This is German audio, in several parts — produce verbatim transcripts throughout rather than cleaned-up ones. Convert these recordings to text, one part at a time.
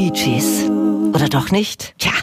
Bee Gees. Oder doch nicht? Tja,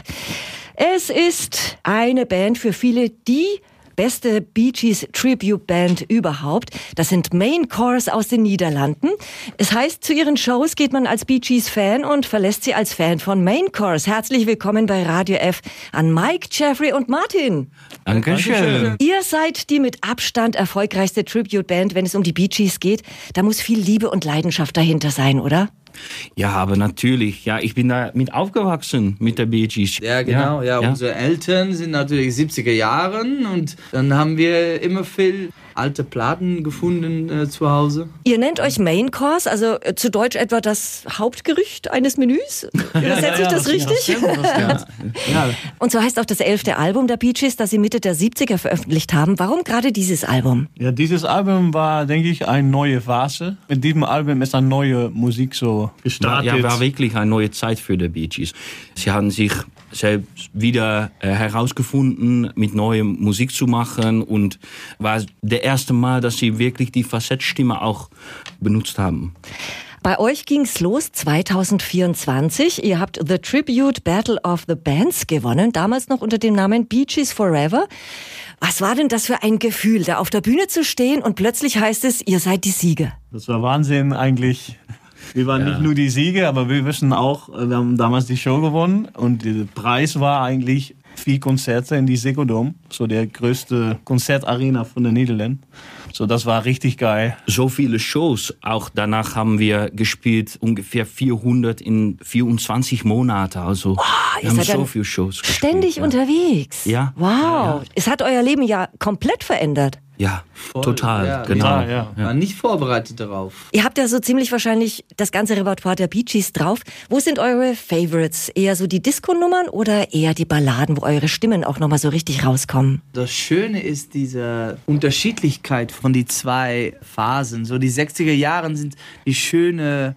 es ist eine Band für viele, die beste Bee Gees Tribute Band überhaupt. Das sind Main Chorus aus den Niederlanden. Es heißt, zu ihren Shows geht man als Bee Gees Fan und verlässt sie als Fan von Main Chorus. Herzlich willkommen bei Radio F an Mike, Jeffrey und Martin. Dankeschön. Ihr seid die mit Abstand erfolgreichste Tribute Band, wenn es um die Bee Gees geht. Da muss viel Liebe und Leidenschaft dahinter sein, oder? Ja, aber natürlich. Ja, ich bin da mit aufgewachsen mit der Bee Gees. Ja, genau. Ja, ja. Unsere Eltern sind natürlich siebziger Jahren und dann haben wir immer viel alte Platten gefunden äh, zu Hause. Ihr nennt euch Main Course, also äh, zu Deutsch etwa das Hauptgericht eines Menüs? Übersetze ich das ja, richtig? Ja, ja. Und so heißt auch das elfte Album der Bee Gees, das sie Mitte der siebziger veröffentlicht haben. Warum gerade dieses Album? Ja, dieses Album war, denke ich, eine neue Phase. Mit diesem Album ist eine neue Musik so gestartet. Ja, war wirklich eine neue Zeit für die Bee Gees. Sie haben sich selbst wieder äh, herausgefunden, mit neuer Musik zu machen, und war der erste Mal, dass sie wirklich die Facettstimme auch benutzt haben. Bei euch ging's los zwanzig vierundzwanzig. Ihr habt The Tribute Battle of the Bands gewonnen, damals noch unter dem Namen Bee Gees Forever. Was war denn das für ein Gefühl, da auf der Bühne zu stehen und plötzlich heißt es, ihr seid die Sieger? Das war Wahnsinn eigentlich. Wir waren ja. nicht nur die Sieger, aber wir wissen auch, wir haben damals die Show gewonnen und der Preis war eigentlich vier Konzerte in die Ziggo Dome, so der größte Konzertarena von den Niederlanden. So, das war richtig geil. So viele Shows, auch danach haben wir gespielt, ungefähr vierhundert in vierundzwanzig Monaten. Also oh, wir haben so viele Shows gespielt. Ständig ja. unterwegs. Ja. Wow, ja, ja. Es hat euer Leben ja komplett verändert. Ja, Voll, total, ja, genau. Ja, ja. Ja. War nicht vorbereitet darauf. Ihr habt ja so ziemlich wahrscheinlich das ganze Repertoire der Bee Gees drauf. Wo sind eure Favorites? Eher so die Disco-Nummern oder eher die Balladen, wo eure Stimmen auch nochmal so richtig rauskommen? Das Schöne ist diese Unterschiedlichkeit von die zwei Phasen. So die sechziger Jahre sind die schöne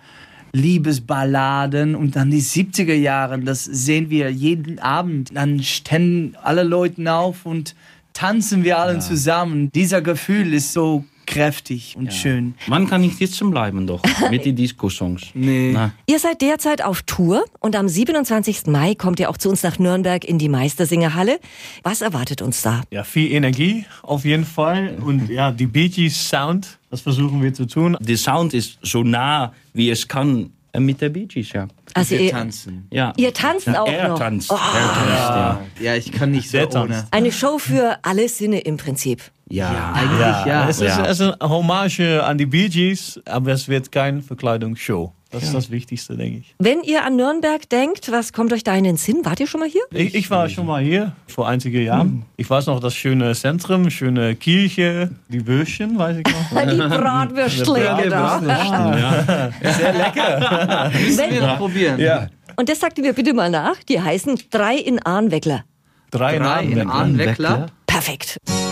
Liebesballaden und dann die siebziger Jahre, das sehen wir jeden Abend. Dann stehen alle Leute auf und tanzen wir alle ja. zusammen. Dieser Gefühl ist so kräftig und ja. schön. Man kann nicht sitzen bleiben doch mit den Disco-Songs. Nee. Na. Ihr seid derzeit auf Tour und am siebenundzwanzigsten Mai kommt ihr auch zu uns nach Nürnberg in die Meistersingerhalle. Was erwartet uns da? Ja, viel Energie auf jeden Fall und ja, die Bee Gees Sound, das versuchen wir zu tun. Der Sound ist so nah, wie es kann mit der Bee Gees, ja. Also wir ihr tanzen. Ja. Ihr tanzt ja, auch er noch? Tanzt. Oh. Er tanzt. Ja. Ja, ich kann nicht so ohne. Eine Show für alle Sinne im Prinzip. Ja, ja, eigentlich ja. ja. Es ist, ja. es ist eine Hommage an die Bee Gees, aber es wird keine Verkleidungsshow. Das ist ja. das Wichtigste, denke ich. Wenn ihr an Nürnberg denkt, was kommt euch da in den Sinn? Wart ihr schon mal hier? Ich, ich war schon mal hier, vor einigen Jahren. Hm. Ich weiß noch, das schöne Zentrum, schöne Kirche, die Würstchen, weiß ich noch. Die Bratwürstle. Ja. Sehr lecker. Müssen wir noch probieren. Ja. Und das sagte mir bitte mal nach, die heißen Drei in Arnweckler. Drei, Drei in Arnweckler. Perfekt.